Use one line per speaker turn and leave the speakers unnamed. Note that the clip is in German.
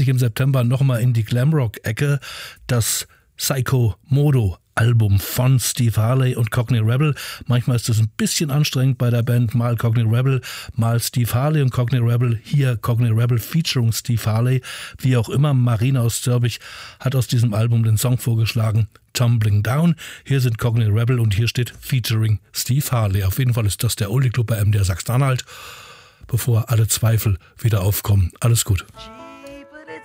sich im September nochmal in die Glamrock-Ecke. Das Psycho Modo Album von Steve Harley und Cockney Rebel. Manchmal ist das ein bisschen anstrengend bei der Band. Mal Cockney Rebel, mal Steve Harley und Cockney Rebel. Hier Cockney Rebel featuring Steve Harley. Wie auch immer, Marina aus Zürbich hat aus diesem Album den Song vorgeschlagen, Tumbling Down. Hier sind Cockney Rebel und hier steht featuring Steve Harley. Auf jeden Fall ist das der Oldie Club bei MDR Sachsen-Anhalt, bevor alle Zweifel wieder aufkommen. Alles gut.